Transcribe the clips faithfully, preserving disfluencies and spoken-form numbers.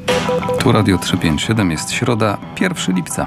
Tu Radio trzysta pięćdziesiąt siedem, jest środa, pierwszego lipca.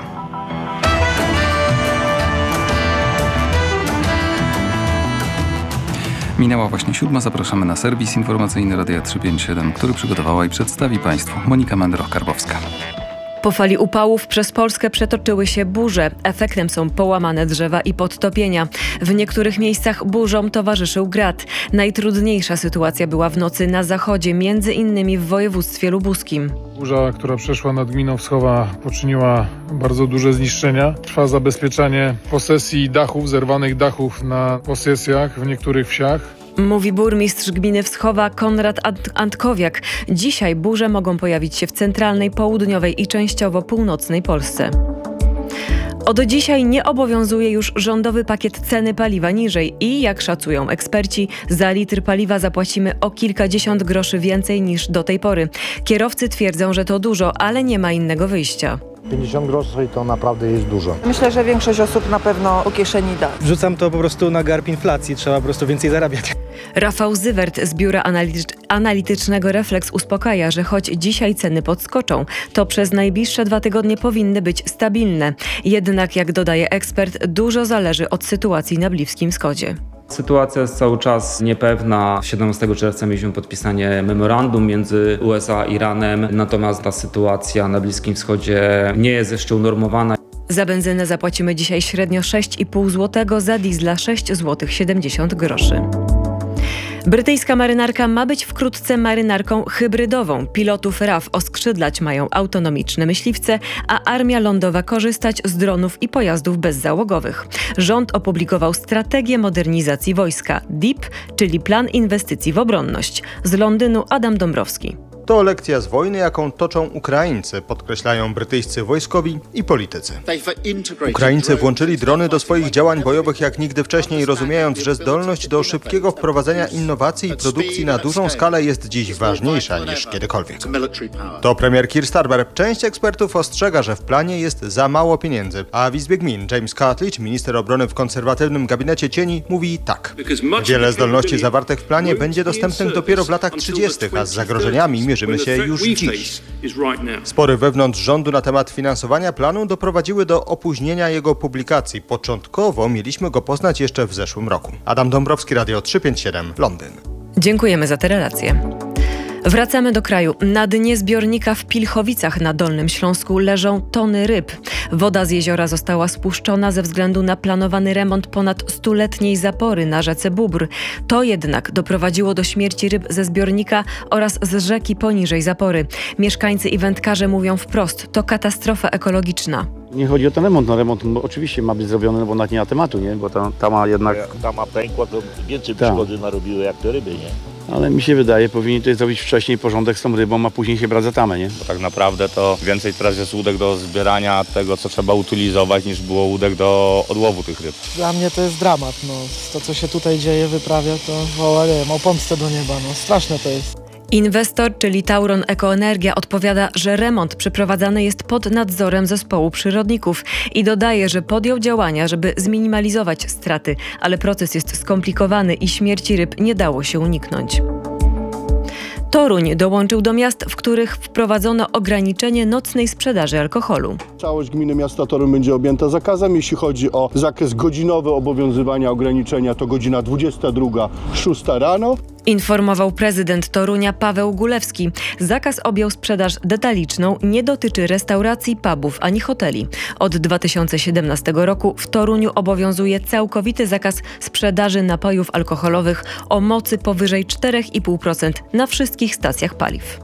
Minęła właśnie siódma, zapraszamy na serwis informacyjny Radia trzysta pięćdziesiąt siedem, który przygotowała i przedstawi Państwu Monika Mendroch-Karbowska. Po fali upałów przez Polskę przetoczyły się burze. Efektem są połamane drzewa i podtopienia. W niektórych miejscach burzom towarzyszył grad. Najtrudniejsza sytuacja była w nocy na zachodzie, między innymi w województwie lubuskim. Burza, która przeszła nad gminą Wschowa, poczyniła bardzo duże zniszczenia. Trwa zabezpieczanie posesji dachów, zerwanych dachów na posesjach w niektórych wsiach. Mówi burmistrz gminy Wschowa Konrad Antkowiak. Dzisiaj burze mogą pojawić się w centralnej, południowej i częściowo północnej Polsce. Od dzisiaj nie obowiązuje już rządowy pakiet ceny paliwa niżej i, jak szacują eksperci, za litr paliwa zapłacimy o kilkadziesiąt groszy więcej niż do tej pory. Kierowcy twierdzą, że to dużo, ale nie ma innego wyjścia. pięćdziesiąt groszy to naprawdę jest dużo. Myślę, że większość osób na pewno po kieszeni da. Wrzucam to po prostu na garb inflacji, trzeba po prostu więcej zarabiać. Rafał Zywert z biura analitycz- analitycznego Reflex uspokaja, że choć dzisiaj ceny podskoczą, to przez najbliższe dwa tygodnie powinny być stabilne. Jednak, jak dodaje ekspert, dużo zależy od sytuacji na Bliskim Wschodzie. Sytuacja jest cały czas niepewna. siedemnastego czerwca mieliśmy podpisanie memorandum między U S A a Iranem, natomiast ta sytuacja na Bliskim Wschodzie nie jest jeszcze unormowana. Za benzynę zapłacimy dzisiaj średnio sześć i pół złotego, za diesla sześć złotych siedemdziesiąt groszy. Brytyjska marynarka ma być wkrótce marynarką hybrydową. Pilotów R A F oskrzydlać mają autonomiczne myśliwce, a armia lądowa korzystać z dronów i pojazdów bezzałogowych. Rząd opublikował strategię modernizacji wojska D I P, czyli Plan Inwestycji w Obronność. Z Londynu Adam Dąbrowski. To lekcja z wojny, jaką toczą Ukraińcy, podkreślają brytyjscy wojskowi i politycy. Ukraińcy włączyli drony do swoich działań bojowych jak nigdy wcześniej, rozumiejąc, że zdolność do szybkiego wprowadzenia innowacji i produkcji na dużą skalę jest dziś ważniejsza niż kiedykolwiek. To premier Keir Starmer. Część ekspertów ostrzega, że w planie jest za mało pieniędzy, a w Izbie Gmin James Cutledge, minister obrony w konserwatywnym gabinecie cieni, mówi tak. Wiele zdolności zawartych w planie będzie dostępnych dopiero w latach trzydziestych, a z zagrożeniami mierzymy się już dziś. Spory wewnątrz rządu na temat finansowania planu doprowadziły do opóźnienia jego publikacji. Początkowo mieliśmy go poznać jeszcze w zeszłym roku. Adam Dąbrowski, Radio trzysta pięćdziesiąt siedem, Londyn. Dziękujemy za te relacje. Wracamy do kraju. Na dnie zbiornika w Pilchowicach na Dolnym Śląsku leżą tony ryb. Woda z jeziora została spuszczona ze względu na planowany remont ponad stuletniej zapory na rzece Bóbr. To jednak doprowadziło do śmierci ryb ze zbiornika oraz z rzeki poniżej zapory. Mieszkańcy i wędkarze mówią wprost, to katastrofa ekologiczna. Nie chodzi o ten remont, no remont oczywiście ma być zrobiony, no bo na nie ma tematu, nie? Bo ta, ta ma jednak... Jak ta ma pękła, to więcej szkody narobiły jak te ryby, nie? Ale mi się wydaje, powinni tutaj zrobić wcześniej porządek z tą rybą, a później się brać za tamę, nie? Bo tak naprawdę to więcej teraz jest łódek do zbierania tego, co trzeba utylizować, niż było łódek do odłowu tych ryb. Dla mnie to jest dramat, no. To, co się tutaj dzieje, wyprawia, to woła, nie wiem, o pomstę do nieba, no. Straszne to jest. Inwestor, czyli Tauron Ekoenergia, odpowiada, że remont przeprowadzany jest pod nadzorem zespołu przyrodników i dodaje, że podjął działania, żeby zminimalizować straty, ale proces jest skomplikowany i śmierci ryb nie dało się uniknąć. Toruń dołączył do miast, w których wprowadzono ograniczenie nocnej sprzedaży alkoholu. Całość gminy miasta Toruń będzie objęta zakazem. Jeśli chodzi o zakres godzinowy obowiązywania ograniczenia, to godzina dwudziesta druga, szósta rano. Informował prezydent Torunia Paweł Gulewski. Zakaz objął sprzedaż detaliczną, nie dotyczy restauracji, pubów ani hoteli. Od dwa tysiące siedemnastego roku w Toruniu obowiązuje całkowity zakaz sprzedaży napojów alkoholowych o mocy powyżej cztery i pół procent na wszystkich stacjach paliw.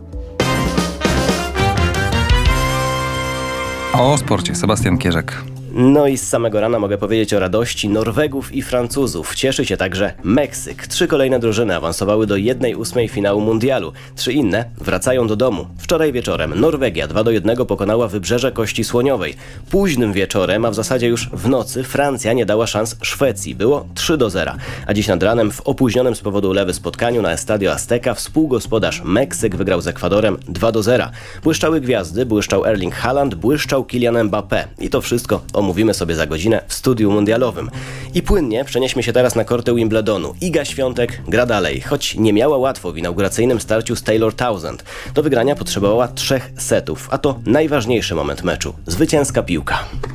O sporcie Sebastian Kierzek. No i z samego rana mogę powiedzieć o radości Norwegów i Francuzów. Cieszy się także Meksyk. Trzy kolejne drużyny awansowały do jednej ósmej finału mundialu. Trzy inne wracają do domu. Wczoraj wieczorem Norwegia dwa do jednego pokonała Wybrzeże Kości Słoniowej. Późnym wieczorem, a w zasadzie już w nocy, Francja nie dała szans Szwecji. Było trzy do zera. A dziś nad ranem w opóźnionym z powodu ulewy spotkaniu na Estadio Azteca współgospodarz Meksyk wygrał z Ekwadorem dwa do zera. Błyszczały gwiazdy, błyszczał Erling Haaland, błyszczał Kylian Mbappé. I to wszystko o omówimy sobie za godzinę w studiu mundialowym. I płynnie przenieśmy się teraz na korty Wimbledonu. Iga Świątek gra dalej, choć nie miała łatwo w inauguracyjnym starciu z Taylor Townsend. Do wygrania potrzebowała trzech setów, a to najważniejszy moment meczu. Zwycięska piłka.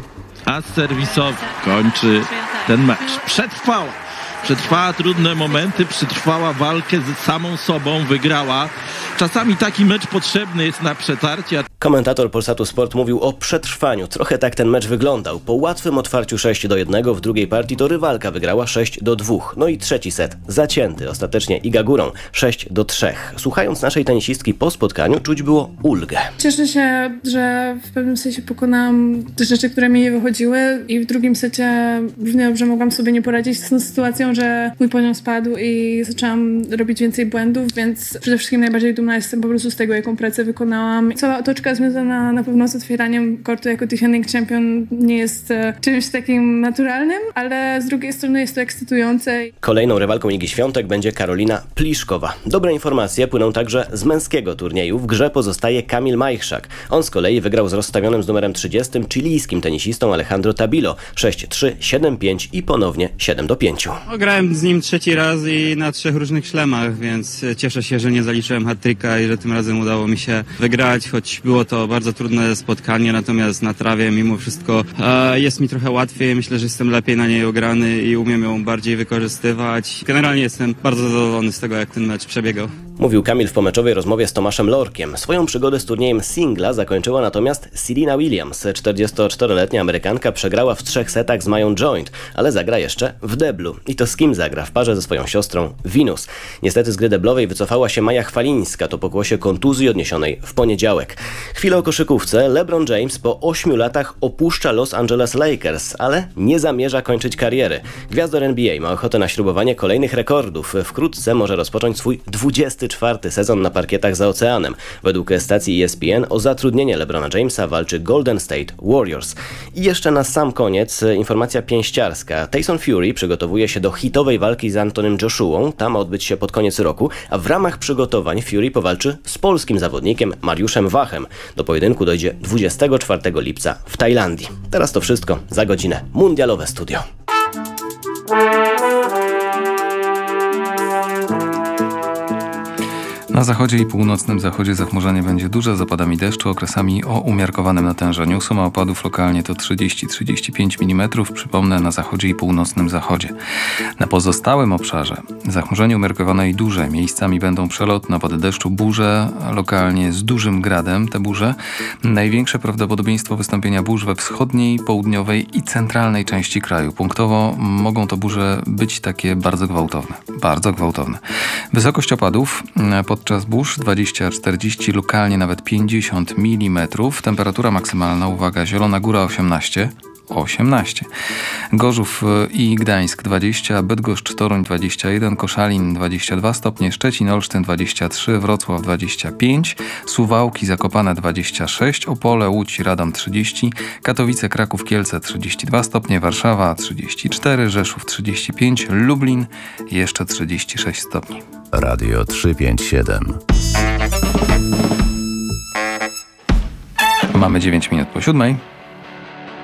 A serwisowy kończy ten mecz. Przetrwała. Przetrwała trudne momenty, przetrwała walkę z samą sobą, wygrała. Czasami taki mecz potrzebny jest na przetarcie. Komentator Polsatu Sport mówił o przetrwaniu. Trochę tak ten mecz wyglądał. Po łatwym otwarciu sześć do jednego w drugiej partii to rywalka wygrała sześć do dwóch. No i trzeci set zacięty. Ostatecznie Iga górą sześć do trzech. Słuchając naszej tenisistki po spotkaniu czuć było ulgę. Cieszę się, że w pewnym sensie pokonałam te rzeczy, które mi nie wychodziły i w drugim secie równie dobrze mogłam sobie nie poradzić z tą sytuacją, że mój poziom spadł i zaczęłam robić więcej błędów, więc przede wszystkim najbardziej dumna jestem po prostu z tego, jaką pracę wykonałam. Cała otoczka związana na pewno z otwieraniem kortu jako defending champion nie jest e, czymś takim naturalnym, ale z drugiej strony jest to ekscytujące. Kolejną rywalką Igi Świątek będzie Karolina Pliszkowa. Dobre informacje płyną także z męskiego turnieju. W grze pozostaje Kamil Majchrzak. On z kolei wygrał z rozstawionym z numerem trzydziestym chilijskim tenisistą Alejandro Tabilo sześć trzy, siedem pięć i ponownie siedem do pięciu. Grałem z nim trzeci raz i na trzech różnych szlemach, więc cieszę się, że nie zaliczyłem hat-tricka i że tym razem udało mi się wygrać, choć było to bardzo trudne spotkanie, natomiast na trawie mimo wszystko e, jest mi trochę łatwiej. Myślę, że jestem lepiej na niej ograny i umiem ją bardziej wykorzystywać. Generalnie jestem bardzo zadowolony z tego, jak ten mecz przebiegał. Mówił Kamil w pomeczowej rozmowie z Tomaszem Lorkiem. Swoją przygodę z turniejem singla zakończyła natomiast Serena Williams. czterdziestoczteroletnia Amerykanka przegrała w trzech setach z Mają Joint, ale zagra jeszcze w deblu. I to z kim zagra? W parze ze swoją siostrą Venus. Niestety z gry deblowej wycofała się Maja Chwalińska, to pokłosie kontuzji odniesionej w poniedziałek. Chwilę o koszykówce. LeBron James po ośmiu latach opuszcza Los Angeles Lakers, ale nie zamierza kończyć kariery. Gwiazdor N B A ma ochotę na śrubowanie kolejnych rekordów. Wkrótce może rozpocząć swój dwudziesty czwarty sezon na parkietach za oceanem. Według stacji E S P N o zatrudnienie LeBrona Jamesa walczy Golden State Warriors. I jeszcze na sam koniec informacja pięściarska. Tyson Fury przygotowuje się do hitowej walki z Antonym Joshuą. Ta ma odbyć się pod koniec roku, a w ramach przygotowań Fury powalczy z polskim zawodnikiem Mariuszem Wachem. Do pojedynku dojdzie dwudziestego czwartego lipca w Tajlandii. Teraz to wszystko. Za godzinę mundialowe studio. Na zachodzie i północnym zachodzie zachmurzenie będzie duże, z opadami deszczu, okresami o umiarkowanym natężeniu. Suma opadów lokalnie to trzydzieści do trzydziestu pięciu milimetrów, przypomnę, na zachodzie i północnym zachodzie. Na pozostałym obszarze zachmurzenie umiarkowane i duże. Miejscami będą przelotne, opady deszczu, burze, lokalnie z dużym gradem te burze. Największe prawdopodobieństwo wystąpienia burz we wschodniej, południowej i centralnej części kraju. Punktowo mogą to burze być takie bardzo gwałtowne. Bardzo gwałtowne. Wysokość opadów pod Podczas burz dwadzieścia do czterdziestu, lokalnie nawet pięćdziesiąt milimetrów. Temperatura maksymalna, uwaga, Zielona Góra osiemnaście. osiemnaście. Gorzów i Gdańsk dwadzieścia, Bydgoszcz, Toruń dwadzieścia jeden, Koszalin dwadzieścia dwa stopnie, Szczecin, Olsztyn dwadzieścia trzy, Wrocław dwadzieścia pięć, Suwałki, Zakopane dwadzieścia sześć, Opole, Łódź, Radom trzydzieści, Katowice, Kraków, Kielce trzydzieści dwa stopnie, Warszawa trzydzieści cztery, Rzeszów trzydzieści pięć, Lublin jeszcze trzydzieści sześć stopni. Radio trzysta pięćdziesiąt siedem. Mamy dziewięć minut po siódmej.